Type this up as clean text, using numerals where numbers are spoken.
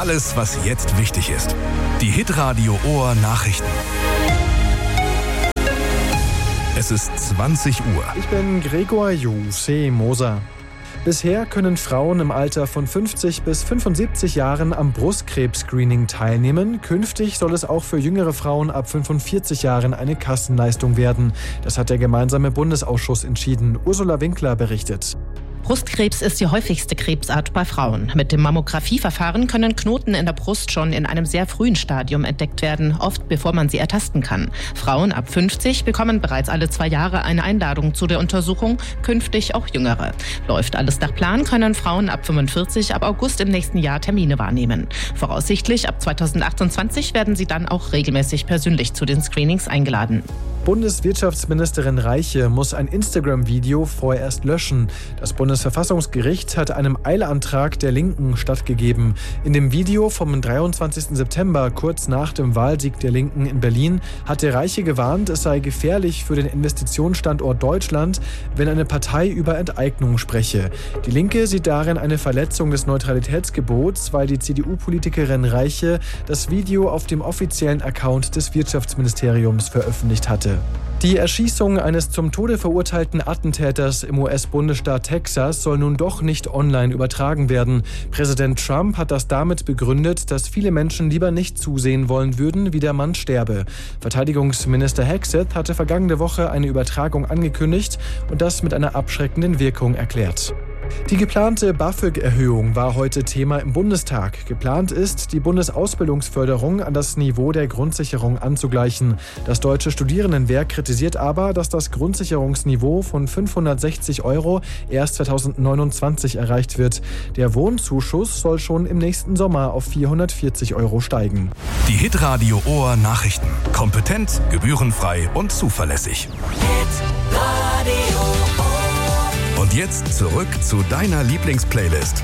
Alles, was jetzt wichtig ist. Die Hitradio Ohr Nachrichten. Es ist 20 Uhr. Ich bin Gregor Moser. Bisher können Frauen im Alter von 50 bis 75 Jahren am Brustkrebs-Screening teilnehmen. Künftig soll es auch für jüngere Frauen ab 45 Jahren eine Kassenleistung werden. Das hat der gemeinsame Bundesausschuss entschieden. Ursula Winkler berichtet. Brustkrebs ist die häufigste Krebsart bei Frauen. Mit dem Mammographieverfahren können Knoten in der Brust schon in einem sehr frühen Stadium entdeckt werden, oft bevor man sie ertasten kann. Frauen ab 50 bekommen bereits alle 2 Jahre eine Einladung zu der Untersuchung, künftig auch Jüngere. Läuft alles nach Plan, können Frauen ab 45 ab August im nächsten Jahr Termine wahrnehmen. Voraussichtlich ab 2028 werden sie dann auch regelmäßig persönlich zu den Screenings eingeladen. Bundeswirtschaftsministerin Reiche muss ein Instagram-Video vorerst löschen. Das Bundesverfassungsgericht hat einem Eilantrag der Linken stattgegeben. In dem Video vom 23. September, kurz nach dem Wahlsieg der Linken in Berlin, hatte Reiche gewarnt, es sei gefährlich für den Investitionsstandort Deutschland, wenn eine Partei über Enteignung spreche. Die Linke sieht darin eine Verletzung des Neutralitätsgebots, weil die CDU-Politikerin Reiche das Video auf dem offiziellen Account des Wirtschaftsministeriums veröffentlicht hatte. Die Erschießung eines zum Tode verurteilten Attentäters im US-Bundesstaat Texas soll nun doch nicht online übertragen werden. Präsident Trump hat das damit begründet, dass viele Menschen lieber nicht zusehen wollen würden, wie der Mann sterbe. Verteidigungsminister Hexeth hatte vergangene Woche eine Übertragung angekündigt und das mit einer abschreckenden Wirkung erklärt. Die geplante BAföG-Erhöhung war heute Thema im Bundestag. Geplant ist, die Bundesausbildungsförderung an das Niveau der Grundsicherung anzugleichen. Das Deutsche Studierendenwerk kritisiert aber, dass das Grundsicherungsniveau von 560 € erst 2029 erreicht wird. Der Wohnzuschuss soll schon im nächsten Sommer auf 440 € steigen. Die Hitradio Ohr Nachrichten. Kompetent, gebührenfrei und zuverlässig. Und jetzt zurück zu deiner Lieblingsplaylist.